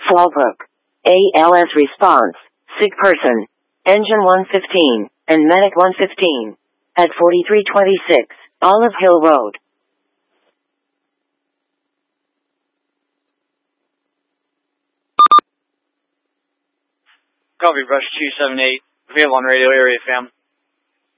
Fallbrook. ALS response. Sick person. Engine 115 and Medic 115. At 4326 Olive Hill Road. Copy, Brush 278. Available on radio area, fam.